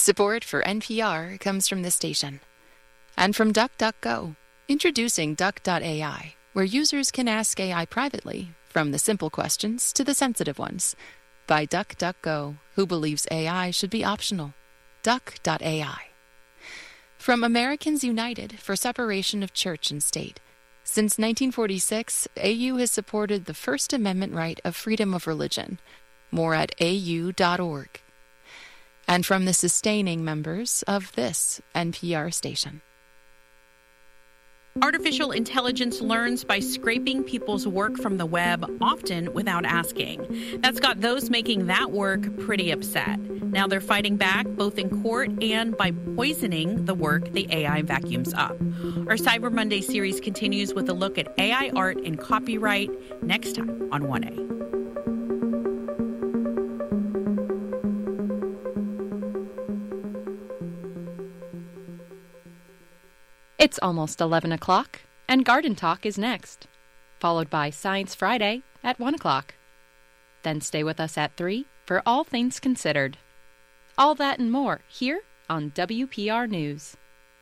Support for NPR comes from this station. And from DuckDuckGo, introducing Duck.ai, where users can ask AI privately, from the simple questions to the sensitive ones. By DuckDuckGo, who believes AI should be optional. Duck.ai. From Americans United for Separation of Church and State. Since 1946, AU has supported the First Amendment right of freedom of religion. More at au.org. And from the sustaining members of this NPR station. Artificial intelligence learns by scraping people's work from the web, often without asking. That's got those making that work pretty upset. Now they're fighting back, both in court and by poisoning the work the AI vacuums up. Our Cyber Monday series continues with a look at AI art and copyright next time on 1A. It's almost 11 o'clock, and Garden Talk is next, followed by Science Friday at 1 o'clock. Then stay with us at 3 for All Things Considered. All that and more here on WPR News.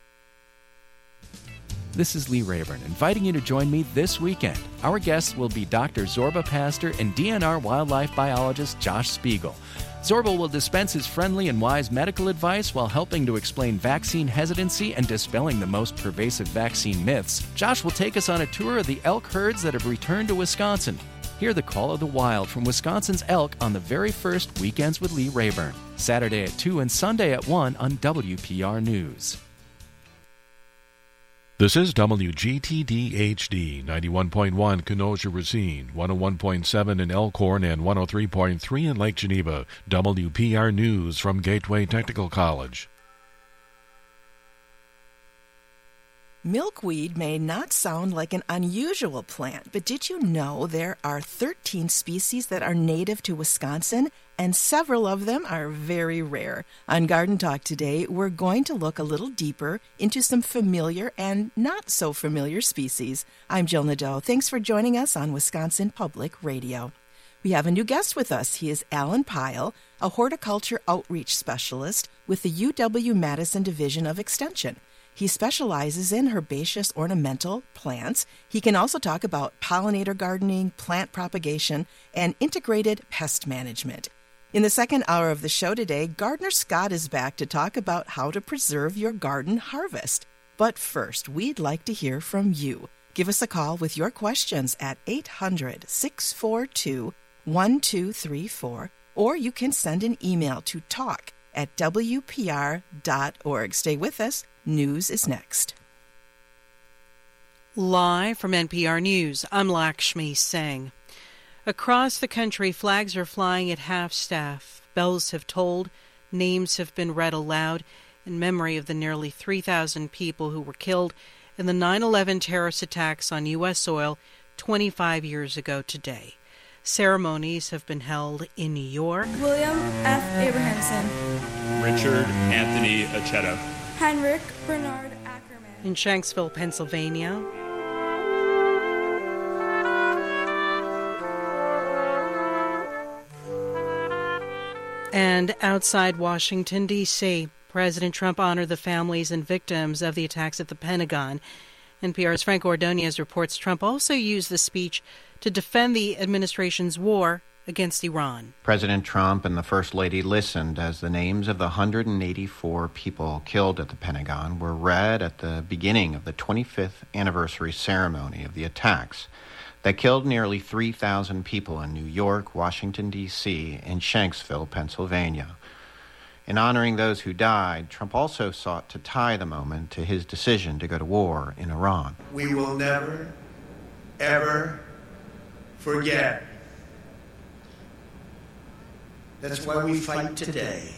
This is Lee Rayburn, inviting you to join me this weekend. Our guests will be Dr. Zorba Pastor and DNR wildlife biologist Josh Spiegel. Zorba will dispense his friendly and wise medical advice while helping to explain vaccine hesitancy and dispelling the most pervasive vaccine myths. Josh will take us on a tour of the elk herds that have returned to Wisconsin. Hear the call of the wild from Wisconsin's elk on the very first Weekends with Lee Rayburn, Saturday at 2 and Sunday at 1 on WPR News. This is WGTD-HD, 91.1 Kenosha-Racine, 101.7 in Elkhorn, and 103.3 in Lake Geneva. WPR News from Gateway Technical College. Milkweed may not sound like an unusual plant, but did you know there are 13 species that are native to Wisconsin, and several of them are very rare? On Garden Talk today, we're going to look a little deeper into some familiar and not so familiar species. I'm Jill Nadeau. Thanks for joining us on Wisconsin Public Radio. We have a new guest with us. He is Alan Pyle, a horticulture outreach specialist with the UW-Madison Division of Extension. He specializes in herbaceous ornamental plants. He can also talk about pollinator gardening, plant propagation, and integrated pest management. In the second hour of the show today, Gardener Scott is back to talk about how to preserve your garden harvest. But first, we'd like to hear from you. Give us a call with your questions at 800-642-1234, or you can send an email to talk@wpr.org. Stay with us. News is next. Live from NPR News, I'm Lakshmi Singh. Across the country, flags are flying at half-staff. Bells have tolled, names have been read aloud in memory of the nearly 3,000 people who were killed in the 9/11 terrorist attacks on U.S. soil 25 years ago today. Ceremonies have been held in New York. William F. Abrahamson. Richard Anthony Achetto. Heinrich Bernard Ackerman. In Shanksville, Pennsylvania. And outside Washington, D.C., President Trump honored the families and victims of the attacks at the Pentagon. NPR's Frank Ordonez reports Trump also used the speech to defend the administration's war against Iran. President Trump and the First Lady listened as the names of the 184 people killed at the Pentagon were read at the beginning of the 25th anniversary ceremony of the attacks that killed nearly 3,000 people in New York, Washington, D.C., and Shanksville, Pennsylvania. In honoring those who died, Trump also sought to tie the moment to his decision to go to war in Iran. We will never, ever forget. That's why we fight today.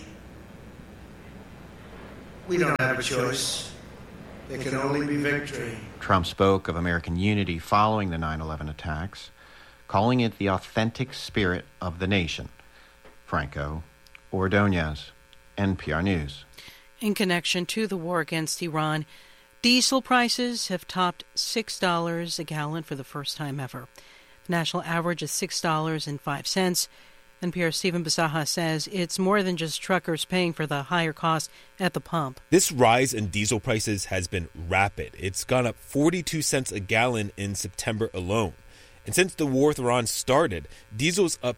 We don't have a choice. There can only be victory. Trump spoke of American unity following the 9/11 attacks, calling it the authentic spirit of the nation. Franco Ordonez, NPR News. In connection to the war against Iran, diesel prices have topped $6 a gallon for the first time ever. The national average is $6.05. NPR's Stephen Bisaha says it's more than just truckers paying for the higher cost at the pump. This rise in diesel prices has been rapid. It's gone up 42 cents a gallon in September alone. And since the war with Iran started, diesel's up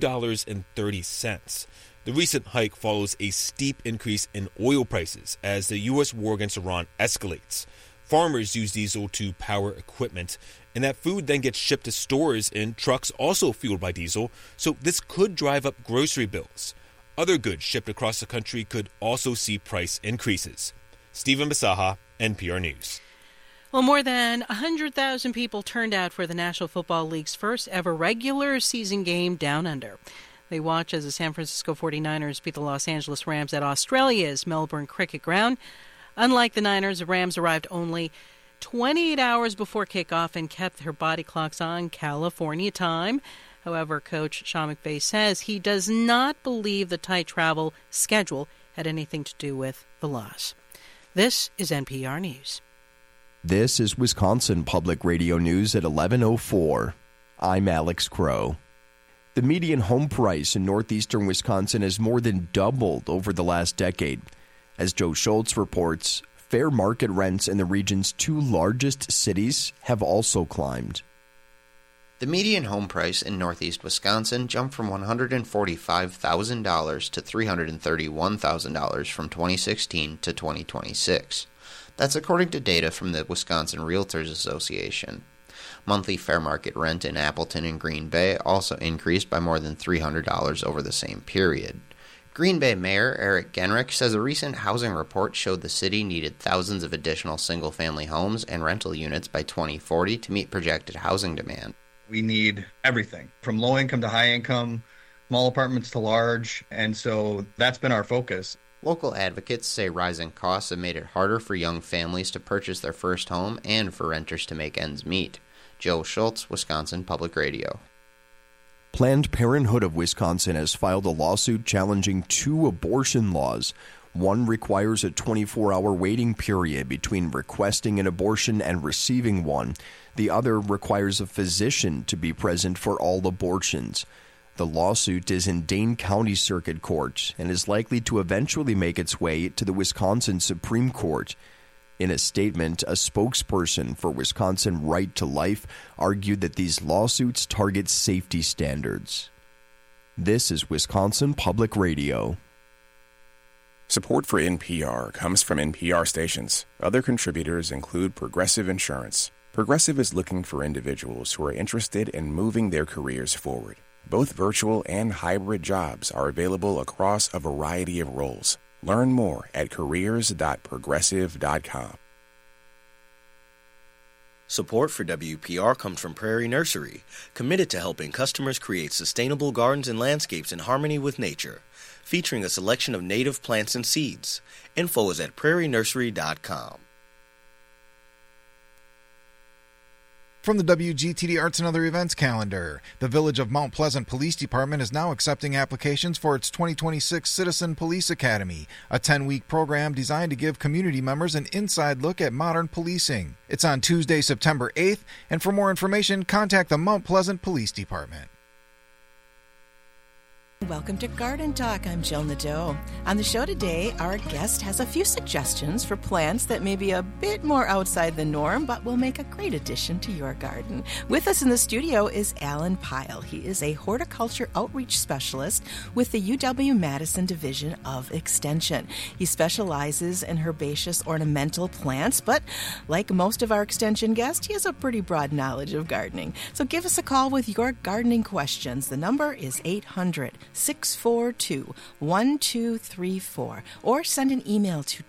$2.30. The recent hike follows a steep increase in oil prices as the U.S. war against Iran escalates. Farmers use diesel to power equipment, and that food then gets shipped to stores in trucks also fueled by diesel, so this could drive up grocery bills. Other goods shipped across the country could also see price increases. Stephen Bisaha, NPR News. Well, more than 100,000 people turned out for the National Football League's first ever regular season game down under. They watch as the San Francisco 49ers beat the Los Angeles Rams at Australia's Melbourne Cricket Ground. Unlike the Niners, the Rams arrived only 28 hours before kickoff and kept their body clocks on California time. However, Coach Sean McVay says he does not believe the tight travel schedule had anything to do with the loss. This is NPR News. This is Wisconsin Public Radio News at 11:04. I'm Alex Crow. The median home price in northeastern Wisconsin has more than doubled over the last decade. As Joe Schultz reports, fair market rents in the region's two largest cities have also climbed. The median home price in northeast Wisconsin jumped from $145,000 to $331,000 from 2016 to 2026. That's according to data from the Wisconsin Realtors Association. Monthly fair market rent in Appleton and Green Bay also increased by more than $300 over the same period. Green Bay Mayor Eric Genrich says a recent housing report showed the city needed thousands of additional single-family homes and rental units by 2040 to meet projected housing demand. We need everything, from low income to high income, small apartments to large, and so that's been our focus. Local advocates say rising costs have made it harder for young families to purchase their first home and for renters to make ends meet. Joe Schultz, Wisconsin Public Radio. Planned Parenthood of Wisconsin has filed a lawsuit challenging two abortion laws. One requires a 24-hour waiting period between requesting an abortion and receiving one. The other requires a physician to be present for all abortions. The lawsuit is in Dane County Circuit Court and is likely to eventually make its way to the Wisconsin Supreme Court. In a statement, a spokesperson for Wisconsin Right to Life argued that these lawsuits target safety standards. This is Wisconsin Public Radio. Support for NPR comes from NPR stations. Other contributors include Progressive Insurance. Progressive is looking for individuals who are interested in moving their careers forward. Both virtual and hybrid jobs are available across a variety of roles. Learn more at careers.progressive.com. Support for WPR comes from Prairie Nursery, committed to helping customers create sustainable gardens and landscapes in harmony with nature, featuring a selection of native plants and seeds. Info is at prairienursery.com. From the WGTD Arts and Other Events calendar, the Village of Mount Pleasant Police Department is now accepting applications for its 2026 Citizen Police Academy, a 10-week program designed to give community members an inside look at modern policing. It's on Tuesday, September 8th, and for more information, contact the Mount Pleasant Police Department. Welcome to Garden Talk. I'm Jill Nadeau. On the show today, our guest has a few suggestions for plants that may be a bit more outside the norm, but will make a great addition to your garden. With us in the studio is Alan Pyle. He is a horticulture outreach specialist with the UW-Madison Division of Extension. He specializes in herbaceous ornamental plants, but like most of our Extension guests, he has a pretty broad knowledge of gardening. So give us a call with your gardening questions. The number is 800-642-1234, or send an email to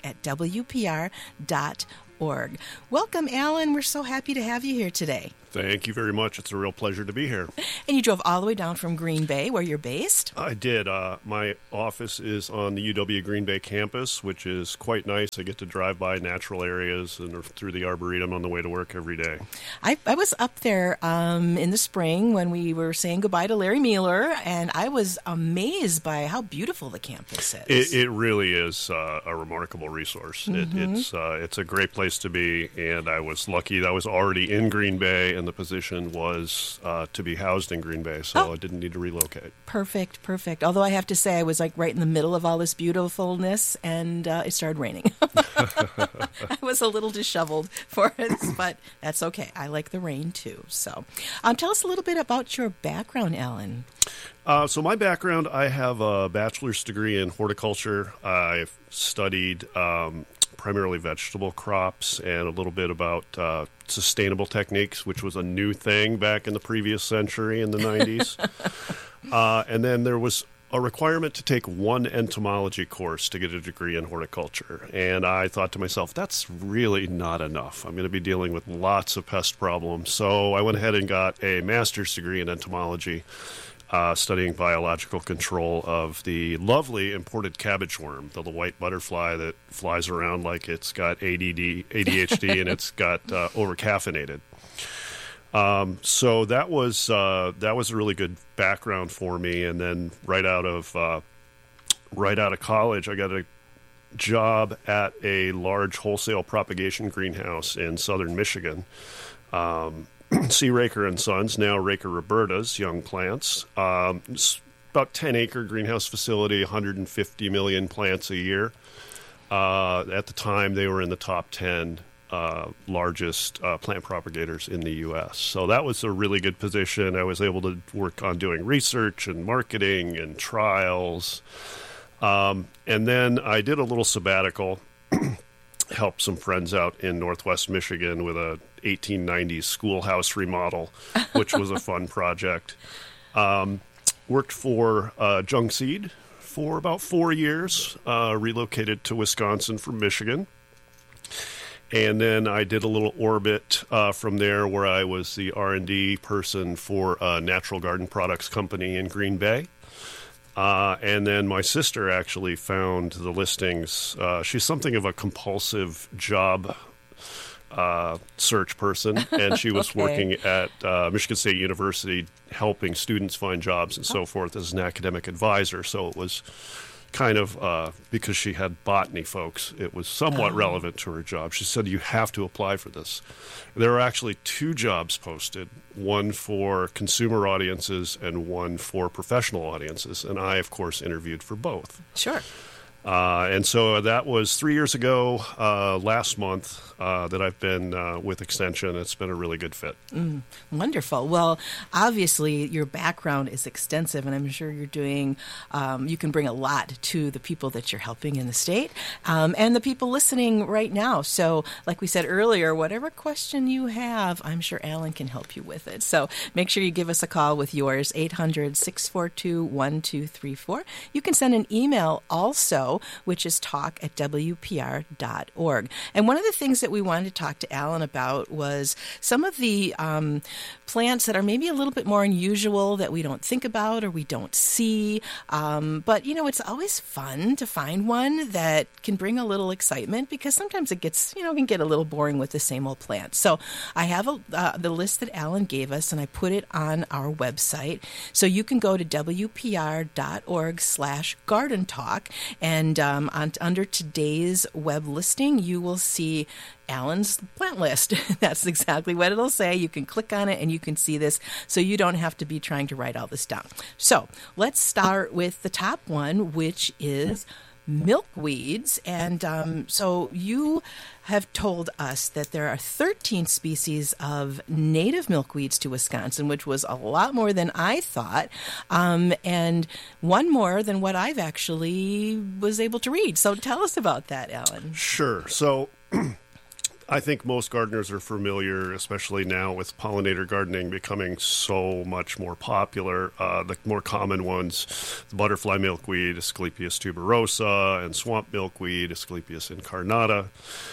talk@wpr.org. Welcome, Alan. We're so happy to have you here today. Thank you very much. It's a real pleasure to be here. And you drove all the way down from Green Bay, where you're based? I did. My office is on the UW Green Bay campus, which is quite nice. I get to drive by natural areas and through the Arboretum on the way to work every day. I was up there in the spring when we were saying goodbye to Larry Mueller, and I was amazed by how beautiful the campus is. It really is a remarkable resource. Mm-hmm. It's a great place to be, and I was lucky that I was already in Green Bay, and and the position was to be housed in Green Bay, so I didn't need to relocate. Perfect. Although I have to say, I was like right in the middle of all this beautifulness, and it started raining. I was a little disheveled for it, but that's okay. I like the rain too. So, tell us a little bit about your background, Alan. So my background, I have a bachelor's degree in horticulture. I've studied primarily vegetable crops and a little bit about sustainable techniques, which was a new thing back in the previous century in the 90s. And then there was a requirement to take one entomology course to get a degree in horticulture. And I thought to myself, that's really not enough. I'm going to be dealing with lots of pest problems. So I went ahead and got a master's degree in entomology, studying biological control of the lovely imported cabbage worm, the white butterfly that flies around like it's got ADHD and it's got overcaffeinated. So that was a really good background for me. And then right out of college, I got a job at a large wholesale propagation greenhouse in southern Michigan. C. Raker and Sons, now Raker Roberta's young plants. It's about 10-acre greenhouse facility, 150 million plants a year. At the time, they were in the top 10 largest plant propagators in the U.S. So that was a really good position. I was able to work on doing research and marketing and trials. And then I did a little sabbatical, helped some friends out in Northwest Michigan with a 1890s schoolhouse remodel, which was a fun project. Worked for Jung Seed for about 4 years, relocated to Wisconsin from Michigan. And then I did a little orbit from there where I was the R&D person for a natural garden products company in Green Bay. And then my sister actually found the listings. She's something of a compulsive job search person, and she was working at Michigan State University helping students find jobs and so forth as an academic advisor. So it was kind of, because she had botany folks, it was somewhat relevant to her job. She said, you have to apply for this. There are actually 2 jobs posted, one for consumer audiences and one for professional audiences. And I, of course, interviewed for both. Sure. And so that was 3 years ago, last month, that I've been with Extension. It's been a really good fit. Wonderful. Well, obviously, your background is extensive, and I'm sure you're doing, you can bring a lot to the people that you're helping in the state and the people listening right now. So, like we said earlier, whatever question you have, I'm sure Alan can help you with it. So make sure you give us a call with yours, 800-642-1234. You can send an email also, which is talk@wpr.org. And one of the things that we wanted to talk to Alan about was some of the plants that are maybe a little bit more unusual that we don't think about or we don't see. But, it's always fun to find one that can bring a little excitement, because sometimes it gets, can get a little boring with the same old plant. So I have the list that Alan gave us, and I put it on our website. So you can go to wpr.org/garden talk, and under today's web listing, you will see Alan's plant list. That's exactly what it'll say. You can click on it and you can see this, so you don't have to be trying to write all this down. So let's start with the top one, which is milkweeds. And so you have told us that there are 13 species of native milkweeds to Wisconsin, which was a lot more than I thought, and one more than what I've actually was able to read. So tell us about that, Alan. Sure. So I think most gardeners are familiar, especially now with pollinator gardening becoming so much more popular. The more common ones, the butterfly milkweed, Asclepias tuberosa, and swamp milkweed, Asclepias incarnata.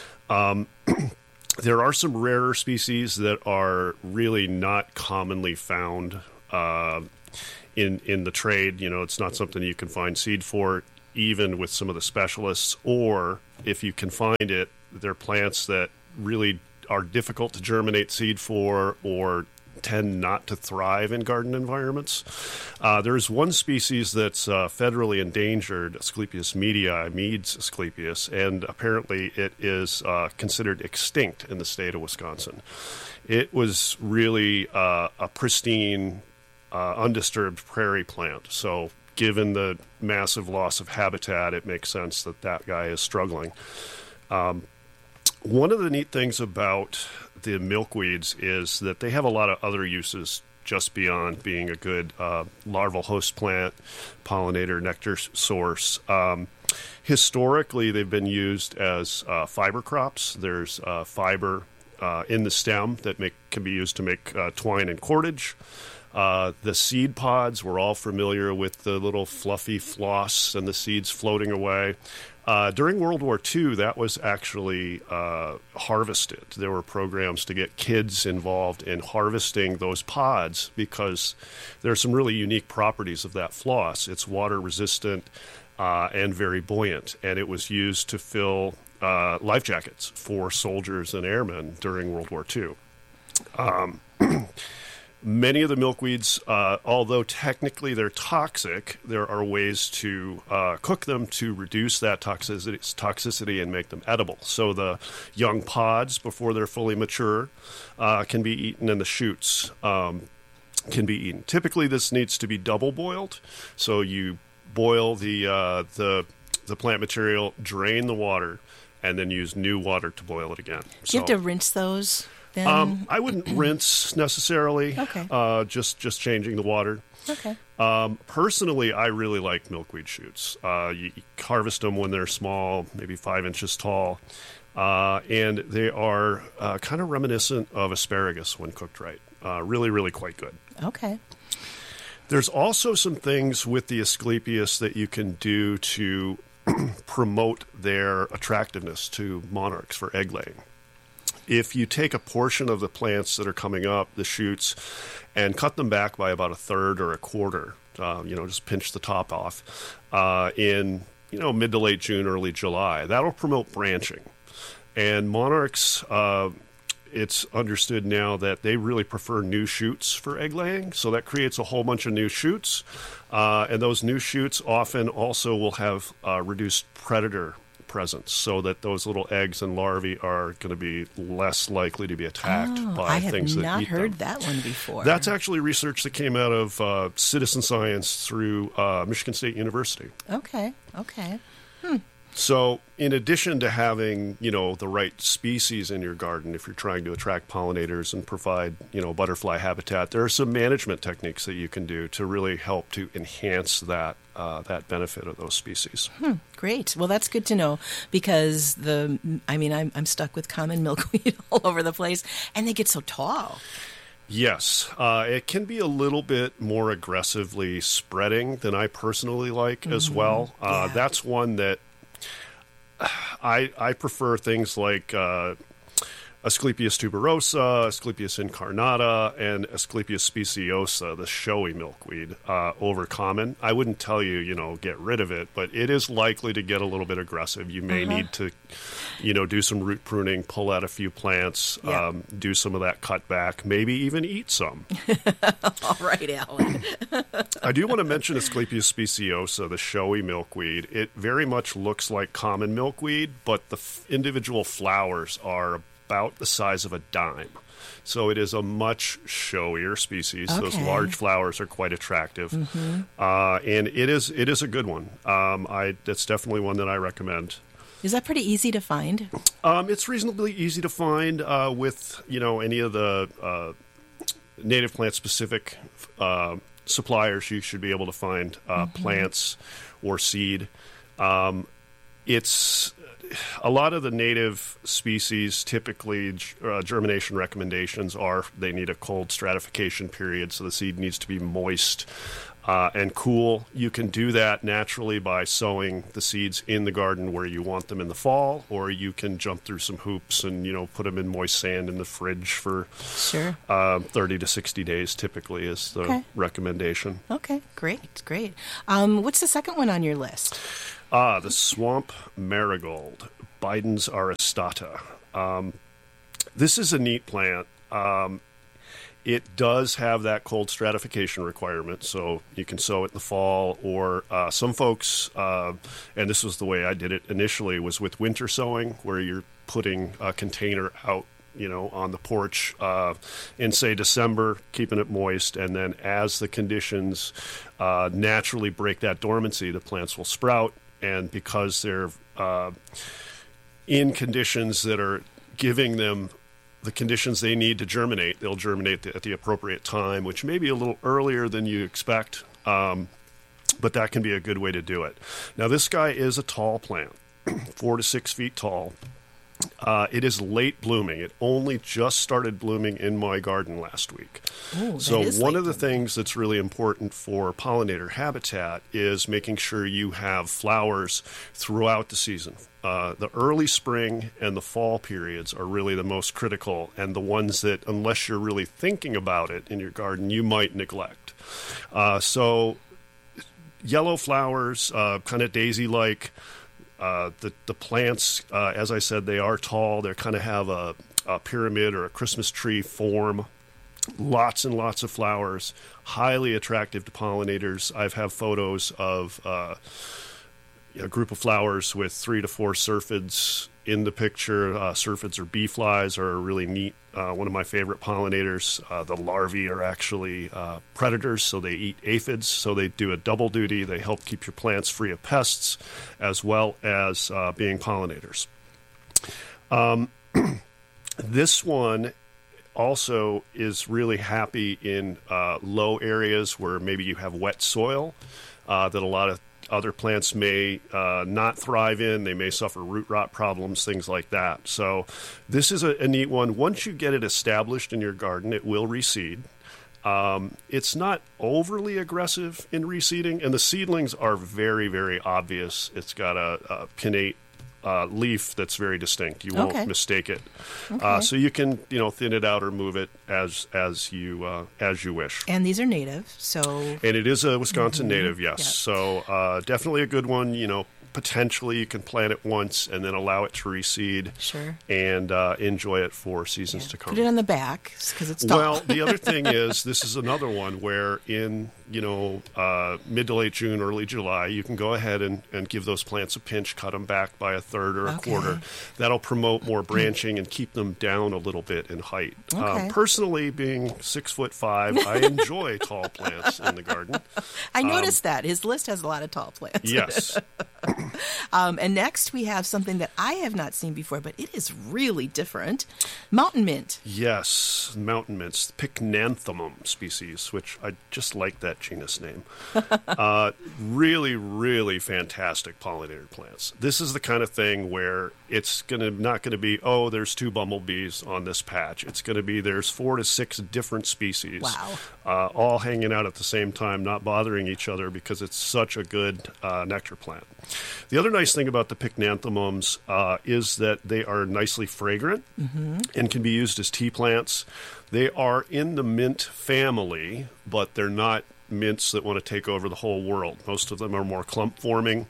There are some rarer species that are really not commonly found in the trade. It's not something you can find seed for, even with some of the specialists. Or if you can find it, they're plants that really are difficult to germinate seed for, or tend not to thrive in garden environments. There's one species that's federally endangered, Asclepias medii, Mead's Asclepias, and apparently it is considered extinct in the state of Wisconsin. It was really a pristine, undisturbed prairie plant. So given the massive loss of habitat, it makes sense that that guy is struggling. One of the neat things about the milkweeds is that they have a lot of other uses just beyond being a good larval host plant, pollinator, nectar source. Historically, they've been used as fiber crops. There's fiber in the stem that can be used to make twine and cordage. The seed pods, we're all familiar with the little fluffy floss and the seeds floating away. During World War II, that was actually harvested. There were programs to get kids involved in harvesting those pods because there are some really unique properties of that floss. It's water resistant and very buoyant, and it was used to fill life jackets for soldiers and airmen during World War II. Many of the milkweeds, although technically they're toxic, there are ways to cook them to reduce that toxicity and make them edible. So the young pods, before they're fully mature, can be eaten, and the shoots can be eaten. Typically, this needs to be double boiled. So you boil the plant material, drain the water, and then use new water to boil it again. Do you have to rinse those? Then? I wouldn't rinse necessarily. Okay. Just changing the water. Okay. Personally, I really like milkweed shoots. You harvest them when they're small, maybe 5 inches tall, and they are kind of reminiscent of asparagus when cooked right. Really, really quite good. Okay. There's also some things with the Asclepias that you can do to promote their attractiveness to monarchs for egg laying. If you take a portion of the plants that are coming up, the shoots, and cut them back by about a third or a quarter, just pinch the top off, in mid to late June, early July, that'll promote branching. And monarchs, it's understood now that they really prefer new shoots for egg laying, so that creates a whole bunch of new shoots. And those new shoots often also will have reduced predator presence, so that those little eggs and larvae are going to be less likely to be attacked by things that eat them. I have not heard that one before. That's actually research that came out of citizen science through Michigan State University. Okay. So in addition to having, the right species in your garden, if you're trying to attract pollinators and provide, butterfly habitat, there are some management techniques that you can do to really help to enhance that benefit of those species. Great. Well, that's good to know, because I'm stuck with common milkweed all over the place, and they get so tall. Yes, it can be a little bit more aggressively spreading than I personally like as well. That's one that I prefer things like Asclepias tuberosa, Asclepias incarnata, and Asclepias speciosa, the showy milkweed, over common. I wouldn't tell you, get rid of it, but it is likely to get a little bit aggressive. You may need to, do some root pruning, pull out a few plants, do some of that cut back, maybe even eat some. All right, Alan. I do want to mention Asclepias speciosa, the showy milkweed. It very much looks like common milkweed, but the individual flowers are about the size of a dime. So it is a much showier species. Okay. Those large flowers are quite attractive. And it is a good one. That's definitely one that I recommend. Is that pretty easy to find? It's reasonably easy to find with, any of the native plant-specific suppliers. You should be able to find plants or seed. It's a lot of the native species, typically germination recommendations are they need a cold stratification period, so the seed needs to be moist and cool. You can do that naturally by sowing the seeds in the garden where you want them in the fall, or you can jump through some hoops and put them in moist sand in the fridge for 30 to 60 days typically is the recommendation. Okay, great. What's the second one on your list? The swamp marigold, Biden's aristata. This is a neat plant. It does have that cold stratification requirement, so you can sow it in the fall, or some folks, and this was the way I did it initially, was with winter sowing, where you're putting a container out, on the porch in, say, December, keeping it moist, and then as the conditions naturally break that dormancy, the plants will sprout, and because they're in conditions that are giving them the conditions they need to germinate, they'll germinate at the appropriate time, which may be a little earlier than you expect, but that can be a good way to do it. Now, this guy is a tall plant, 4 to 6 feet tall. It is late blooming. It only just started blooming in my garden last week. Ooh, so one of the things that's really important for pollinator habitat is making sure you have flowers throughout the season. The early spring and the fall periods are really the most critical, and the ones that, unless you're really thinking about it in your garden, you might neglect. So yellow flowers, kind of daisy-like. The plants, as I said, they are tall. They kind of have a pyramid or a Christmas tree form. Lots and lots of flowers, highly attractive to pollinators. I've had photos of a group of flowers with 3 to 4 syrphids in the picture. Syrphids or bee flies are really neat. One of my favorite pollinators. The larvae are actually predators, so they eat aphids, so they do a double duty. They help keep your plants free of pests as well as being pollinators. This one also is really happy in low areas where maybe you have wet soil that a lot of other plants may not thrive in. They may suffer root rot problems, things like that. So this is a neat one. Once you get it established in your garden, it will reseed. It's not overly aggressive in reseeding, and the seedlings are very, very obvious. It's got a pinnate leaf that's very distinct. You won't mistake it. Okay. So you can, thin it out or move it as you wish. And these are native, so... And it is a Wisconsin native, yes. Yep. So definitely a good one. Potentially you can plant it once and then allow it to reseed. Sure. And enjoy it for seasons to come. Put it on the back because it's tall. Well, the other thing is, this is another one where in mid to late June, early July, you can go ahead and give those plants a pinch, cut them back by a third or a quarter. That'll promote more branching and keep them down a little bit in height. Okay. Personally, being 6'5", I enjoy tall plants in the garden. I noticed that. His list has a lot of tall plants. Yes. And next we have something that I have not seen before, but it is really different. Mountain mint. Yes, mountain mints, Pycnanthemum species, which I just like that genus name. Really, really fantastic pollinator plants. This is the kind of thing where it's not going to be, there's 2 bumblebees on this patch. It's going to be there's 4 to 6 different species. Wow. All hanging out at the same time, not bothering each other because it's such a good nectar plant. The other nice thing about the Pycnanthemums is that they are nicely fragrant and can be used as tea plants. They are in the mint family, but they're not mints that want to take over the whole world. Most of them are more clump forming.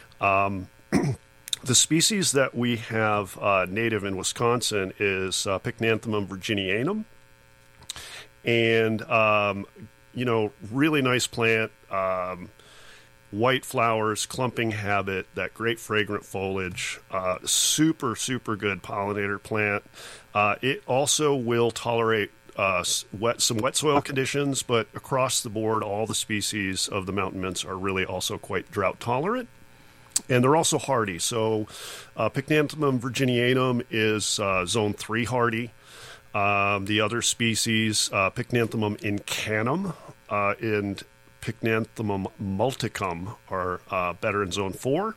The species that we have native in Wisconsin is Pycnanthemum virginianum. And, really nice plant. White flowers, clumping habit, that great fragrant foliage, super, super good pollinator plant. It also will tolerate some wet soil conditions, but across the board, all the species of the mountain mints are really also quite drought tolerant. And they're also hardy. So Pycnanthemum virginianum is zone 3 hardy. The other species, Pycnanthemum incanum and Pycnanthemum multicum are better in zone 4.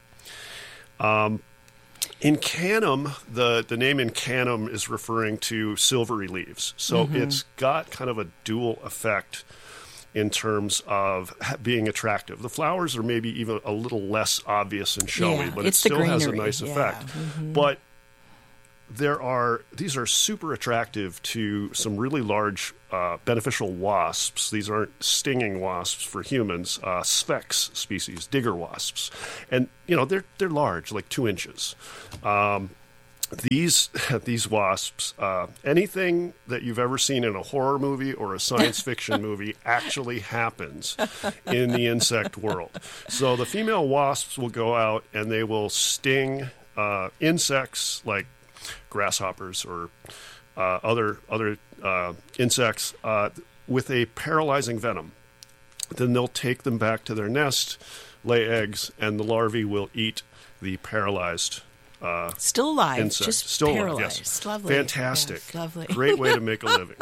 Incanum, the name incanum is referring to silvery leaves. So it's got kind of a dual effect in terms of being attractive. The flowers are maybe even a little less obvious and showy, but it still has a nice effect. But these are super attractive to some really large beneficial wasps. These aren't stinging wasps for humans, Sphex species, digger wasps. And, they're large, like 2 inches. these wasps, anything that you've ever seen in a horror movie or a science fiction movie actually happens in the insect world. So the female wasps will go out and they will sting insects like grasshoppers or other insects with a paralyzing venom. Then they'll take them back to their nest, lay eggs, and the larvae will eat the paralyzed still alive, insect. just still paralyzed. Alive, yes. Lovely. Fantastic. Yes, lovely. Great way to make a living.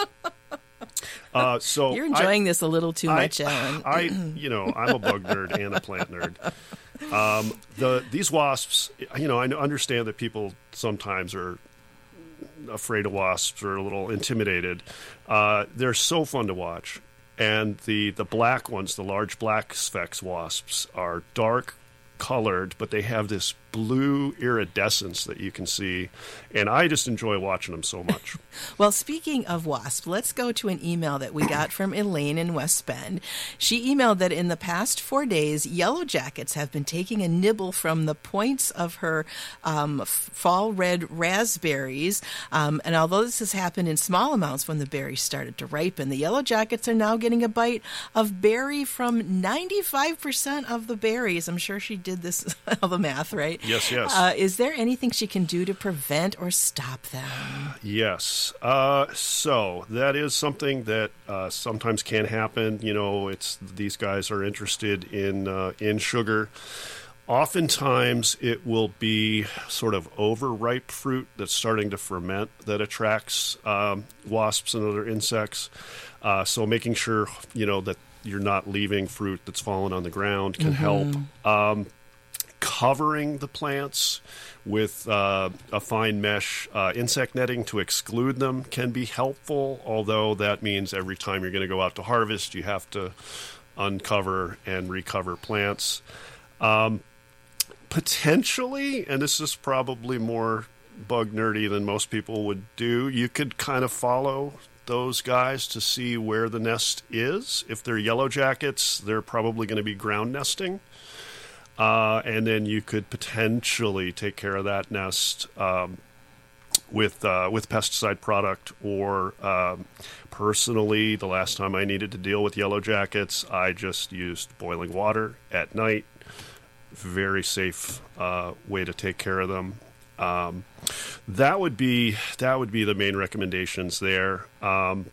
So you're enjoying this a little too much, Alan. I'm a bug nerd and a plant nerd. These wasps, I understand that people sometimes are afraid of wasps or a little intimidated. They're so fun to watch. And the black ones, the large black Sphex wasps, are dark colored, but they have this blue iridescence that you can see, and I just enjoy watching them so much. Well, speaking of wasps, let's go to an email that we got from Elaine in West Bend. She emailed that in the past 4 days, yellow jackets have been taking a nibble from the points of her fall red raspberries, and although this has happened in small amounts when the berries started to ripen, the yellow jackets are now getting a bite of berry from 95% of the berries. I'm sure she did this, all the math, right? Yes. Is there anything she can do to prevent or stop them? Yes. So that is something that sometimes can happen. It's these guys are interested in sugar. Oftentimes, it will be sort of overripe fruit that's starting to ferment that attracts wasps and other insects. So making sure that you're not leaving fruit that's fallen on the ground can help. Covering the plants with a fine mesh insect netting to exclude them can be helpful, although that means every time you're going to go out to harvest, you have to uncover and recover plants. Potentially, and this is probably more bug nerdy than most people would do, you could kind of follow those guys to see where the nest is. If they're yellow jackets, they're probably going to be ground nesting. And then you could potentially take care of that nest with pesticide product, or personally, the last time I needed to deal with yellow jackets, I just used boiling water at night. Very safe way to take care of them. That would be the main recommendations there. I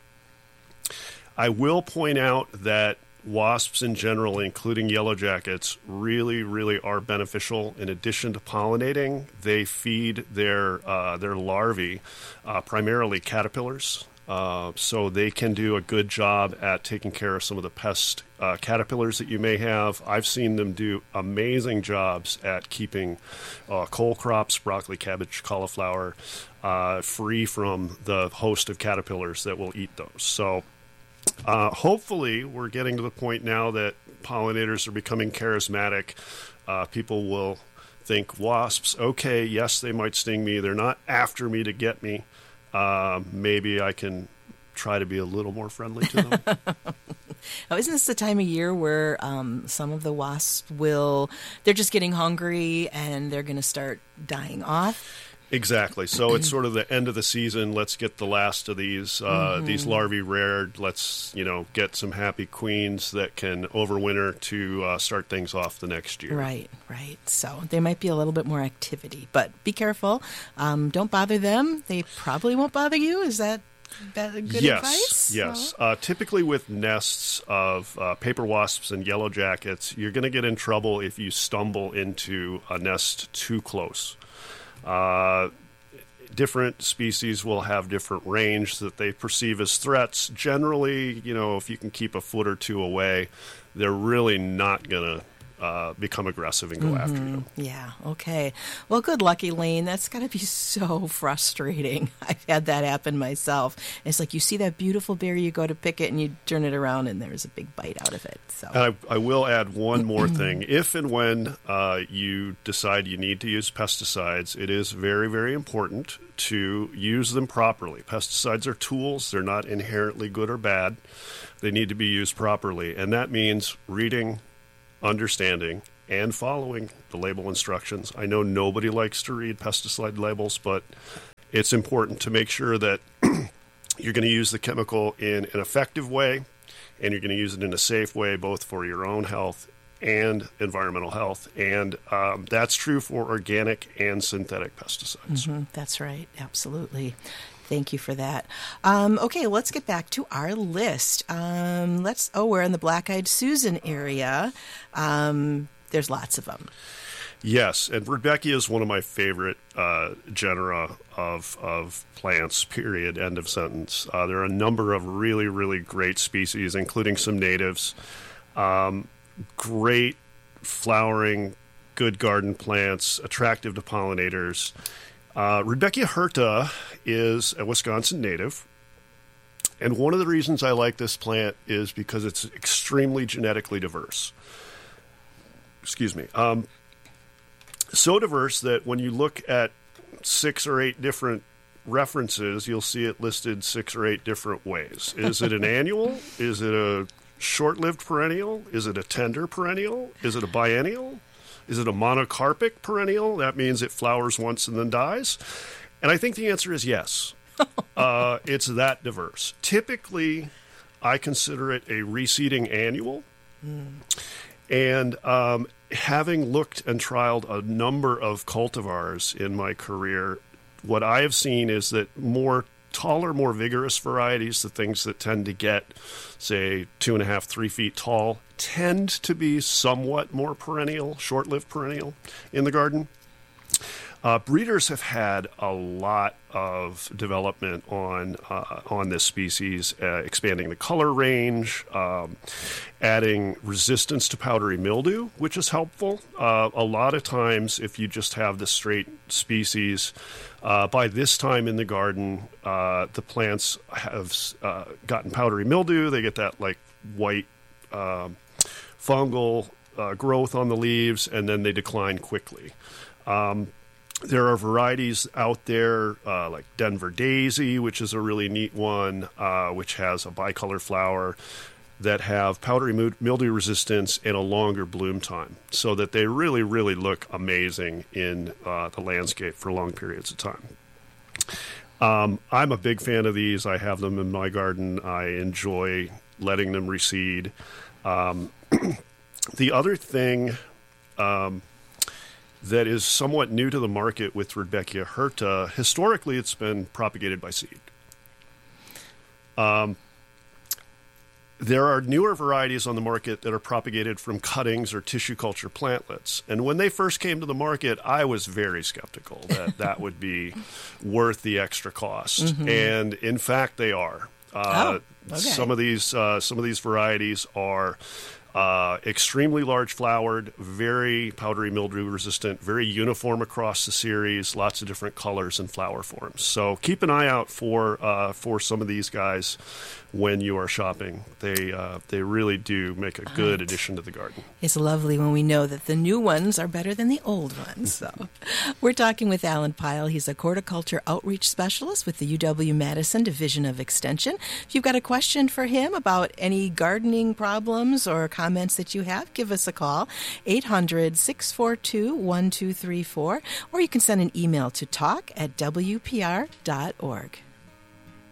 will point out that wasps in general, including yellow jackets, really, really are beneficial. In addition to pollinating, they feed their larvae, primarily caterpillars. So they can do a good job at taking care of some of the pest caterpillars that you may have. I've seen them do amazing jobs at keeping cole crops, broccoli, cabbage, cauliflower, free from the host of caterpillars that will eat those. So hopefully we're getting to the point now that pollinators are becoming charismatic. People will think wasps, okay, yes, they might sting me. They're not after me to get me. Maybe I can try to be a little more friendly to them. Now, isn't this the time of year where some of the wasps they're just getting hungry and they're going to start dying off? Exactly. So it's sort of the end of the season. Let's get the last of these larvae reared. Let's get some happy queens that can overwinter to start things off the next year. Right. So there might be a little bit more activity, but be careful. Don't bother them. They probably won't bother you. Is that good advice? Yes. Typically with nests of paper wasps and yellow jackets, you're going to get in trouble if you stumble into a nest too close. Different species will have different range that they perceive as threats. Generally, if you can keep a foot or two away, they're really not going to become aggressive and go after you. Yeah, okay. Well, good luck, Elaine. That's got to be so frustrating. I've had that happen myself. It's like you see that beautiful berry, you go to pick it, and you turn it around, and there's a big bite out of it. So I will add one more thing. If and when you decide you need to use pesticides, it is very, very important to use them properly. Pesticides are tools. They're not inherently good or bad. They need to be used properly, and that means reading, understanding, and following the label instructions. I know nobody likes to read pesticide labels, but it's important to make sure that you're going to use the chemical in an effective way, and you're going to use it in a safe way, both for your own health and environmental health. And that's true for organic and synthetic pesticides. Mm-hmm. That's right. Absolutely. Thank you for that. Okay, let's get back to our list. We're in the Black-Eyed Susan area. There's lots of them. Yes, and Rudbeckia is one of my favorite genera of plants, period, end of sentence. There are a number of really, really great species, including some natives. Great flowering, good garden plants, attractive to pollinators. Rudbeckia hirta is a Wisconsin native. And one of the reasons I like this plant is because it's extremely genetically diverse. Excuse me. So diverse that when you look at 6 or 8 different references, you'll see it listed 6 or 8 different ways. Is it an annual? Is it a short-lived perennial? Is it a tender perennial? Is it a biennial? Is it a monocarpic perennial? That means it flowers once and then dies. And I think the answer is yes. It's that diverse. Typically, I consider it a reseeding annual. And having looked and trialed a number of cultivars in my career, what I have seen is that more taller, more vigorous varieties, the things that tend to get, say, 2.5, 3 feet tall, tend to be somewhat more perennial, short-lived perennial in the garden. Breeders have had a lot of development on this species, expanding the color range, adding resistance to powdery mildew, which is helpful. A lot of times, if you just have the straight species, by this time in the garden, the plants have gotten powdery mildew. They get that like white fungal growth on the leaves, and then they decline quickly. There are varieties out there like Denver Daisy, which is a really neat one, which has a bicolor flower, that have powdery mildew resistance and a longer bloom time, so that they really, really look amazing in the landscape for long periods of time. I'm a big fan of these. I have them in my garden. I enjoy letting them reseed. The other thing that is somewhat new to the market with Rudbeckia hirta, historically it's been propagated by seed. There are newer varieties on the market that are propagated from cuttings or tissue culture plantlets. And when they first came to the market, I was very skeptical that that would be worth the extra cost. Mm-hmm. And in fact, they are. Okay. Some of these varieties are extremely large flowered, very powdery mildew resistant, very uniform across the series, lots of different colors and flower forms. So keep an eye out for some of these guys when you are shopping. They really do make a good addition to the garden. It's lovely when we know that the new ones are better than the old ones. So we're talking with Alan Pyle. He's a horticulture outreach specialist with the UW-Madison Division of Extension. If you've got a question for him about any gardening problems or comments that you have, give us a call, 800-642-1234, or you can send an email to talk@wpr.org.